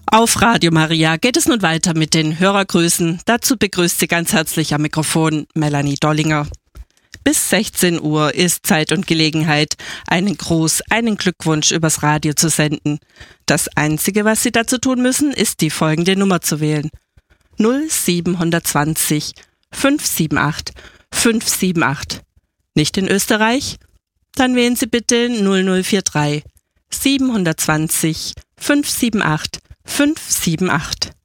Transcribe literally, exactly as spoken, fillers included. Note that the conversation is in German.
Auf Radio Maria geht es nun weiter mit den Hörergrüßen. Dazu begrüßt Sie ganz herzlich am Mikrofon Melanie Dollinger. Bis sechzehn Uhr ist Zeit und Gelegenheit, einen Gruß, einen Glückwunsch übers Radio zu senden. Das Einzige, was Sie dazu tun müssen, ist die folgende Nummer zu wählen. null sieben zwei null fünf sieben acht fünf sieben acht. Nicht in Österreich? Dann wählen Sie bitte null null vier drei sieben zwei null fünf sieben acht fünf sieben acht.